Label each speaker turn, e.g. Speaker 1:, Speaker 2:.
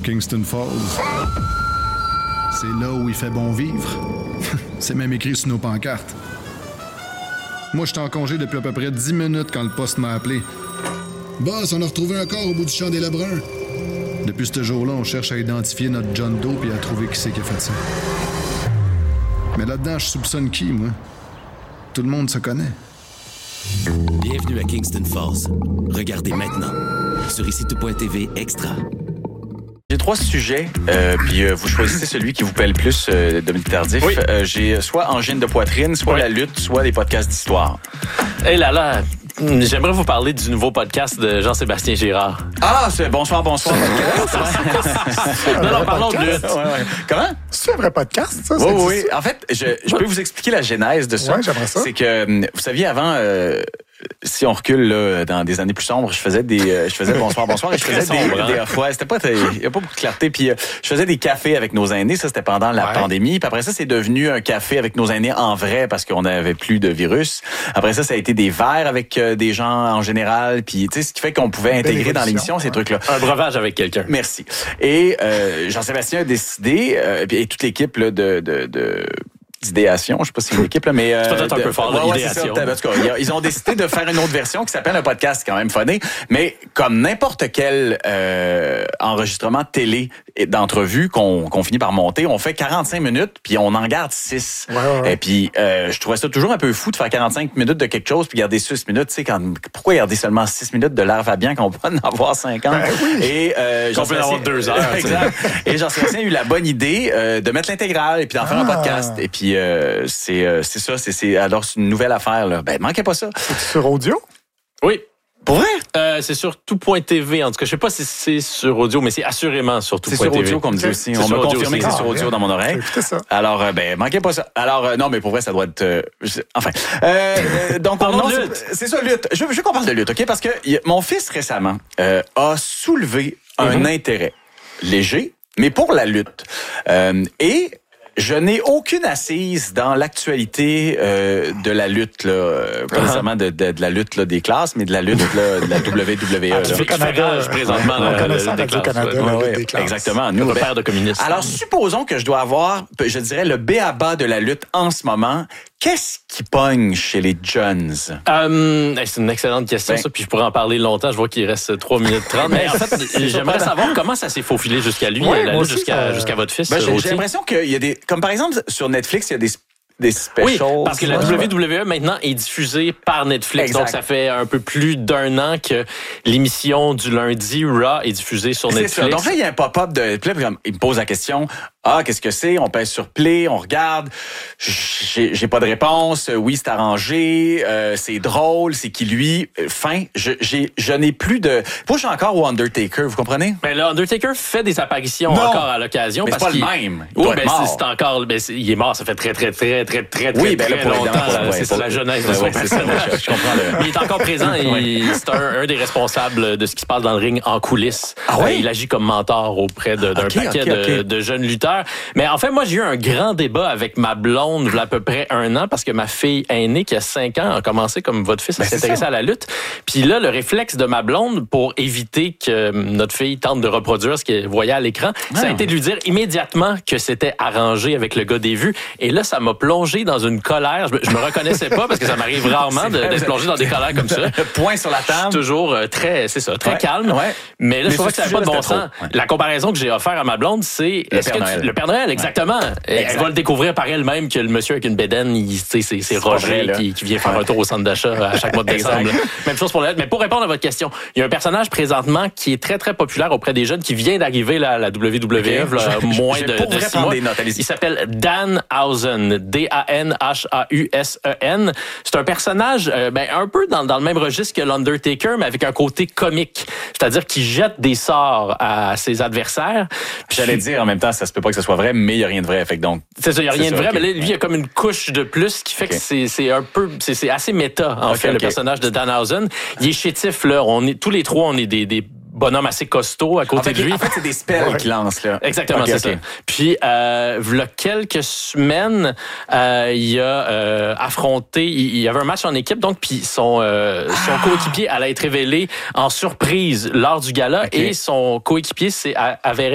Speaker 1: Kingston Falls. C'est là où il fait bon vivre. C'est même écrit sur nos pancartes. Moi, j'étais en congé depuis à peu près 10 minutes quand le poste m'a appelé. Boss, on a retrouvé un corps au bout du champ des Lebrun. Depuis ce jour-là, on cherche à identifier notre John Doe et à trouver qui c'est qui a fait ça. Mais là-dedans, je soupçonne qui, moi? Tout le monde se connaît.
Speaker 2: Bienvenue à Kingston Falls. Regardez maintenant sur ici-tout.tv extra.
Speaker 3: J'ai 3 sujets, puis vous choisissez celui qui vous plaît le plus, Dominique Tardif.
Speaker 4: Oui.
Speaker 3: J'ai soit angine de poitrine, soit la lutte, soit des podcasts d'histoire.
Speaker 4: Hé là là, j'aimerais vous parler du nouveau podcast de Jean-Sébastien Girard.
Speaker 3: Ah, c'est bonsoir.
Speaker 4: Non, parlons de lutte.
Speaker 3: Ouais. Comment?
Speaker 5: C'est un vrai podcast, ça?
Speaker 3: Oui. En fait, je peux vous expliquer la genèse de ça.
Speaker 5: Ouais, j'aimerais ça.
Speaker 3: C'est que, vous saviez, avant... si on recule là, dans des années plus sombres, je faisais bonsoir et je faisais c'était pas il y a pas beaucoup de clarté, puis je faisais des cafés avec nos aînés, ça c'était pendant la pandémie, puis après ça c'est devenu un café avec nos aînés en vrai parce qu'on n'avait plus de virus. Après ça a été des verres avec des gens en général, puis tu sais ce qui fait qu'on pouvait intégrer dans l'émission ces trucs là.
Speaker 4: Un breuvage avec quelqu'un.
Speaker 3: Merci. Et Jean-Sébastien a décidé et toute l'équipe là d'idéation, je sais pas si c'est une équipe là, mais
Speaker 4: c'est peut-être un peu fort l'idéation.
Speaker 3: Ils ont décidé de faire une autre version qui s'appelle un podcast, quand même funny, mais comme n'importe quel enregistrement télé d'entrevue qu'on finit par monter, on fait 45 minutes puis on en garde 6.
Speaker 5: Ouais.
Speaker 3: Et puis je trouvais ça toujours un peu fou de faire 45 minutes de quelque chose puis garder 6 minutes, tu sais pourquoi garder seulement 6 minutes de l'air Fabian quand on peut en avoir 50.
Speaker 5: Oui.
Speaker 3: Et
Speaker 4: on peut en avoir 2 heures.
Speaker 3: Exact. Et Jean-Sébastien a eu la bonne idée de mettre l'intégrale et puis d'en faire un podcast. Et puis c'est ça, alors c'est une nouvelle affaire là. Ben manquez pas ça.
Speaker 5: C'est sur audio?
Speaker 4: Oui.
Speaker 3: Pour vrai?
Speaker 4: C'est sur tout.tv. En tout cas, je sais pas si c'est sur audio, mais c'est assurément sur tout.tv.
Speaker 3: C'est sur audio qu'on me dit aussi. On m'a confirmé que c'est sur audio dans mon oreille.
Speaker 5: Écoutez ça.
Speaker 3: Alors, manquez pas ça. Alors, non, mais pour vrai, ça doit être... enfin. Donc,
Speaker 4: parlons de lutte.
Speaker 3: C'est ça, lutte. Je veux qu'on parle de lutte, OK? Parce que mon fils, récemment, a soulevé un intérêt léger, mais pour la lutte. Et... je n'ai aucune assise dans l'actualité de la lutte, là, pas nécessairement de la lutte là, des classes, mais de la lutte là, de la WWE.
Speaker 4: Tu fais Canada, présentement,
Speaker 5: Radio Canada, des classes.
Speaker 3: Exactement. Nous,
Speaker 4: père de communistes.
Speaker 3: Alors, supposons que je dois avoir, je dirais, le b.a.-ba de la lutte en ce moment. Qu'est-ce qui pogne chez les Johns?
Speaker 4: C'est une excellente question, ça, puis je pourrais en parler longtemps. Je vois qu'il reste 3 minutes 30. Mais en fait, j'aimerais savoir comment ça s'est faufilé jusqu'à lui, la lutte, jusqu'à votre fils.
Speaker 3: J'ai l'impression qu'il y a des... Comme par exemple, sur Netflix, il y a des specials.
Speaker 4: Oui, parce que la WWE maintenant est diffusée par Netflix.
Speaker 3: Exact.
Speaker 4: Donc, ça fait un peu plus d'1 an que l'émission du lundi, Raw, est diffusée sur Netflix.
Speaker 3: C'est ça. Donc là, il y a un pop-up de... Il me pose la question... qu'est-ce que c'est? On pèse sur play, on regarde. J'ai pas de réponse. Oui, c'est arrangé. C'est drôle. C'est qui lui? Fin. Je n'ai plus de... Moi, je suis encore au Undertaker, vous comprenez?
Speaker 4: Ben, le Undertaker fait des apparitions encore à l'occasion.
Speaker 3: Mais
Speaker 4: parce
Speaker 3: c'est pas
Speaker 4: qu'il...
Speaker 3: le même.
Speaker 4: Oui, c'est encore... il est mort. Ça fait très longtemps. C'est la jeunesse de son personnage.
Speaker 3: Je comprends.
Speaker 4: Mais il est encore présent et c'est un des responsables de ce qui se passe dans le ring en coulisses. Il agit comme mentor auprès d'un paquet de jeunes lutteurs. Mais en fait, moi, j'ai eu un grand débat avec ma blonde il y a à peu près 1 an parce que ma fille aînée, qui a 5 ans, a commencé comme votre fils à s'intéresser à la lutte. Puis là, le réflexe de ma blonde pour éviter que notre fille tente de reproduire ce qu'elle voyait à l'écran, ça a été de lui dire immédiatement que c'était arrangé avec le gars des vues. Et là, ça m'a plongé dans une colère. Je me reconnaissais pas parce que ça m'arrive rarement d'être plongé dans des colères comme ça.
Speaker 3: Point sur la table.
Speaker 4: Je suis toujours très calme. Ouais. Mais là, je trouvais que ça n'avait pas de bon sens. La comparaison que j'ai offerte à ma blonde, c'est... Le Père Noël, exactement. Elle va le découvrir par elle-même que le monsieur avec une bédaine, c'est Roger qui vient faire un tour au centre d'achat à chaque mois de décembre. Même chose pour la lettre. Mais pour répondre à votre question, il y a un personnage présentement qui est très, très populaire auprès des jeunes, qui vient d'arriver à la WWE, moins de 6 mois. Il s'appelle Danhausen. Danhausen. C'est un personnage un peu dans le même registre que l'Undertaker, mais avec un côté comique. C'est-à-dire qu'il jette des sorts à ses adversaires.
Speaker 3: Puis j'allais dire en même temps, ça se peut pas que ce soit vrai, mais il y a rien de vrai. Fait que donc,
Speaker 4: c'est ça, il y a rien de vrai, mais là, lui, il y a comme une couche de plus qui fait que c'est un peu, c'est assez méta, en fait, le personnage de Danhausen. Il est chétif, là. Tous les trois, on est des bonhomme assez costaud à côté de lui.
Speaker 3: En fait, c'est des spells qu'il lance, là.
Speaker 4: Exactement, c'est ça. Puis, il y a quelques semaines, il a affronté... Il y avait un match en équipe, donc, puis son coéquipier allait être révélé en surprise lors du gala, et son coéquipier s'est avéré